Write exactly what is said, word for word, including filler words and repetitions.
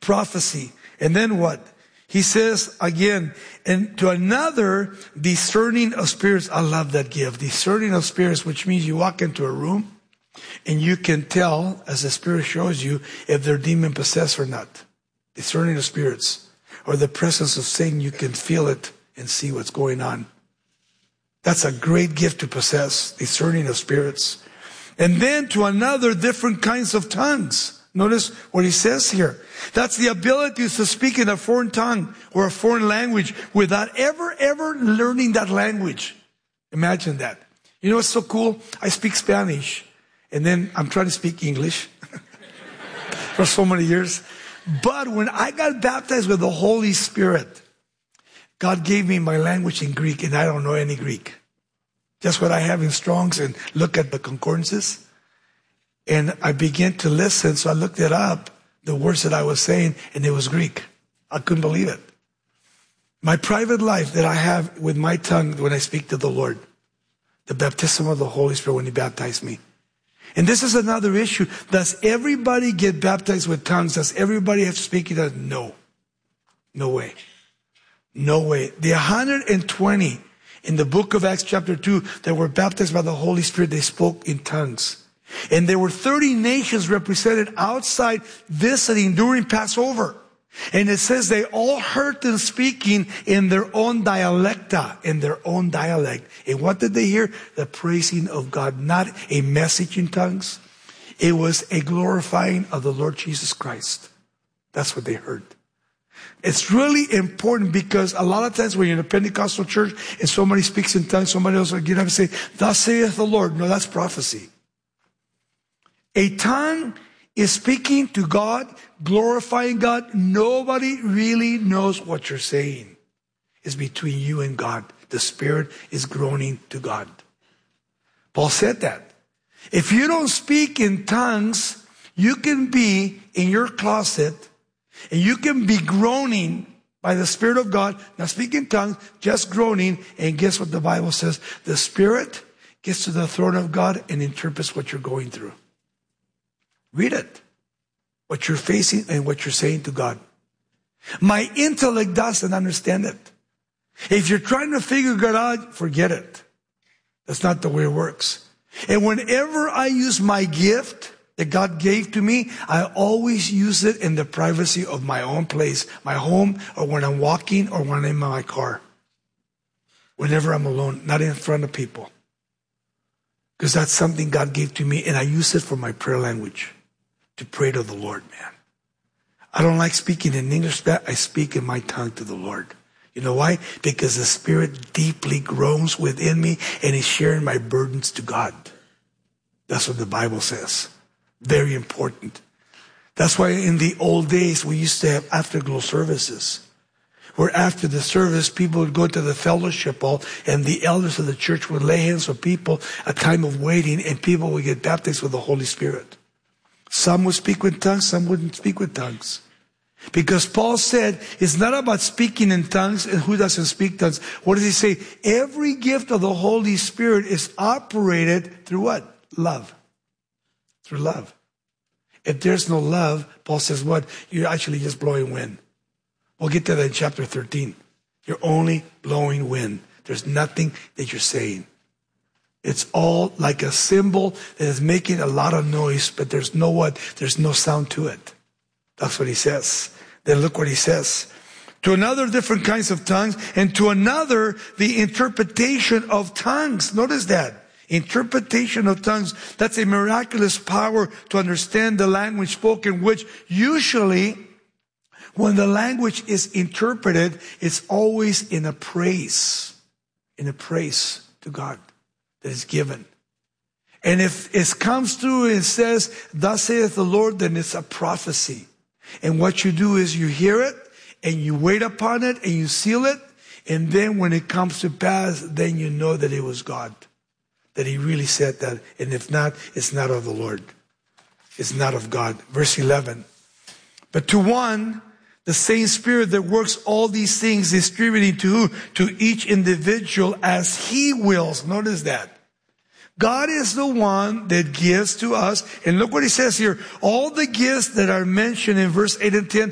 prophecy. And then what? He says again, and to another, discerning of spirits. I love that gift. Discerning of spirits, which means you walk into a room and you can tell, as the Spirit shows you, if they're demon possessed or not. Discerning of spirits. Or the presence of Satan, you can feel it and see what's going on. That's a great gift to possess, discerning of spirits. And then to another, different kinds of tongues. Notice what he says here. That's the ability to speak in a foreign tongue or a foreign language without ever, ever learning that language. Imagine that. You know what's so cool? I speak Spanish, and then I'm trying to speak English for so many years. But when I got baptized with the Holy Spirit, God gave me my language in Greek, and I don't know any Greek. Just what I have in Strong's and look at the concordances. And I began to listen, so I looked it up, the words that I was saying, and it was Greek. I couldn't believe it. My private life that I have with my tongue when I speak to the Lord. The baptism of the Holy Spirit when He baptized me. And this is another issue. Does everybody get baptized with tongues? Does everybody have to speak it? No. No way. No way. The one hundred twenty in the book of Acts chapter two that were baptized by the Holy Spirit, they spoke in tongues. And there were thirty nations represented outside visiting during Passover. And it says they all heard them speaking in their own dialecta, in their own dialect. And what did they hear? The praising of God, not a message in tongues. It was a glorifying of the Lord Jesus Christ. That's what they heard. It's really important because a lot of times when you're in a Pentecostal church and somebody speaks in tongues, somebody else will get up and say, "Thus saith the Lord." No, that's prophecy. A tongue is speaking to God, glorifying God. Nobody really knows what you're saying. It's between you and God. The Spirit is groaning to God. Paul said that. If you don't speak in tongues, you can be in your closet and you can be groaning by the Spirit of God, not speaking in tongues, just groaning. And guess what the Bible says? The Spirit gets to the throne of God and interprets what you're going through. Read it. What you're facing and what you're saying to God. My intellect doesn't understand it. If you're trying to figure God out, forget it. That's not the way it works. And whenever I use my gift that God gave to me, I always use it in the privacy of my own place, my home, or when I'm walking or when I'm in my car. Whenever I'm alone, not in front of people. Because that's something God gave to me, and I use it for my prayer language. To pray to the Lord, man. I don't like speaking in English, but I speak in my tongue to the Lord. You know why? Because the Spirit deeply groans within me and is sharing my burdens to God. That's what the Bible says. Very important. That's why in the old days we used to have afterglow services. Where after the service, people would go to the fellowship hall and the elders of the church would lay hands on people, a time of waiting, and people would get baptized with the Holy Spirit. Some would speak with tongues, some wouldn't speak with tongues. Because Paul said, it's not about speaking in tongues and who doesn't speak tongues. What does he say? Every gift of the Holy Spirit is operated through what? Love. Through love. If there's no love, Paul says what? You're actually just blowing wind. We'll get to that in chapter thirteen. You're only blowing wind. There's nothing that you're saying. It's all like a cymbal that is making a lot of noise, but there's no what? There's no sound to it. That's what he says. Then look what he says. To another, different kinds of tongues, and to another, the interpretation of tongues. Notice that. Interpretation of tongues. That's a miraculous power to understand the language spoken, which usually, when the language is interpreted, it's always in a praise. In a praise to God. That is given. And if it comes through and says, "Thus saith the Lord," then it's a prophecy. And what you do is you hear it, and you wait upon it, and you seal it, and then when it comes to pass, then you know that it was God. That He really said that. And if not, it's not of the Lord. It's not of God. Verse eleven. But to one, the same Spirit that works all these things, distributing to who? To each individual as He wills. Notice that. God is the one that gives to us. And look what He says here. All the gifts that are mentioned in verse eight and ten